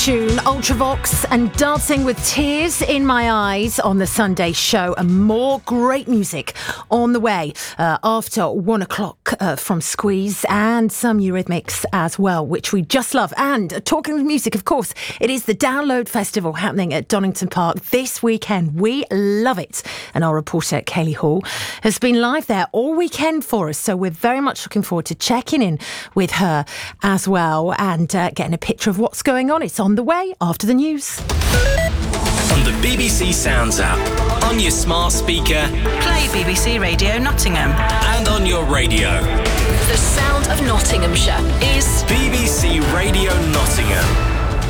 tune, Ultravox and Dancing with Tears in My Eyes on the Sunday show, and more great music on the way after 1 o'clock from Squeeze, and some Eurythmics as well, which we just love. And talking of music, of course, it is the Download Festival happening at Donington Park this weekend. We love it, and our reporter Kaylee Hall has been live there all weekend for us, so we're very much looking forward to checking in with her as well and getting a picture of what's going on. It's on the way after the news. On the BBC Sounds app, on your smart speaker, play BBC Radio Nottingham, and on your radio. The sound of Nottinghamshire is BBC Radio Nottingham.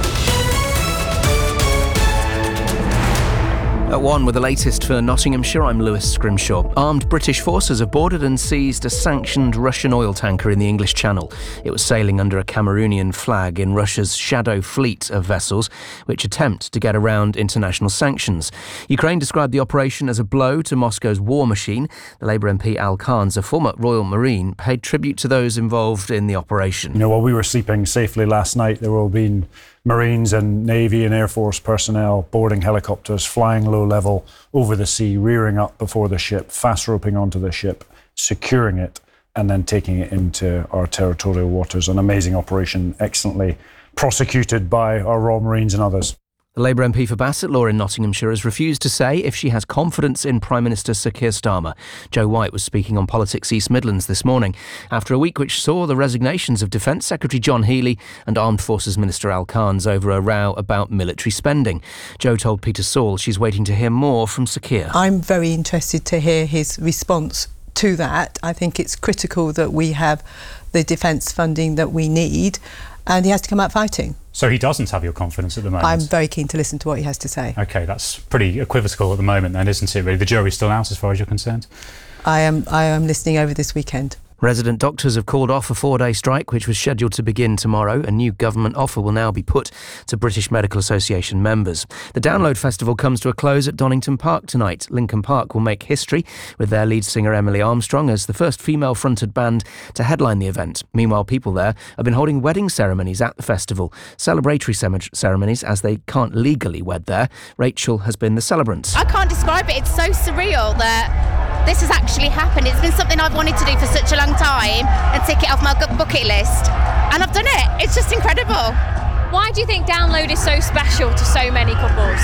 At 1 with the latest for Nottinghamshire, I'm Lewis Scrimshaw. Armed British forces have boarded and seized a sanctioned Russian oil tanker in the English Channel. It was sailing under a Cameroonian flag in Russia's shadow fleet of vessels, which attempt to get around international sanctions. Ukraine described the operation as a blow to Moscow's war machine. The Labour MP Al Khan's, a former Royal Marine, paid tribute to those involved in the operation. You know, while we were sleeping safely last night, there will have been Marines and Navy and Air Force personnel boarding helicopters, flying low level over the sea, rearing up before the ship, fast roping onto the ship, securing it, and then taking it into our territorial waters. An amazing operation, excellently prosecuted by our Royal Marines and others. The Labour MP for Bassetlaw in Nottinghamshire has refused to say if she has confidence in Prime Minister Sir Keir Starmer. Joe White was speaking on Politics East Midlands this morning after a week which saw the resignations of Defence Secretary John Healey and Armed Forces Minister Al Khan's over a row about military spending. Joe told Peter Saul she's waiting to hear more from Sir Keir. I'm very interested to hear his response to that. I think it's critical that we have the defence funding that we need, and he has to come out fighting. So he doesn't have your confidence at the moment? I'm very keen to listen to what he has to say. OK, that's pretty equivocal at the moment then, isn't it, really? The jury's still out as far as you're concerned? I am listening over this weekend. Resident doctors have called off a 4-day strike which was scheduled to begin tomorrow. A new government offer will now be put to British Medical Association members. The Download Festival comes to a close at Donington Park tonight. Lincoln Park will make history with their lead singer Emily Armstrong as the first female-fronted band to headline the event. Meanwhile, people there have been holding wedding ceremonies at the festival, celebratory ceremonies as they can't legally wed there. Rachel has been the celebrant. I can't describe it. It's so surreal that this has actually happened. It's been something I've wanted to do for such a long time and tick it off my bucket list, and I've done it. It's just incredible. Why do you think Download is so special to so many couples?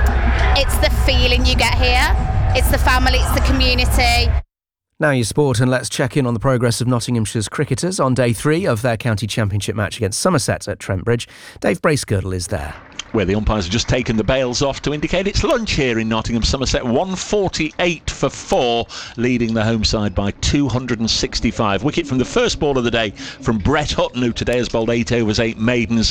It's the feeling you get here. It's the family, it's the community. Now your sport, and let's check in on the progress of Nottinghamshire's cricketers on day 3 of their county championship match against Somerset at Trent Bridge. Dave Bracegirdle is there. Where the umpires have just taken the bails off to indicate it's lunch here in Nottingham. Somerset 148 for 4, leading the home side by 265. Wicket from the first ball of the day from Brett Hutton, who today has bowled 8 overs, 8 maidens.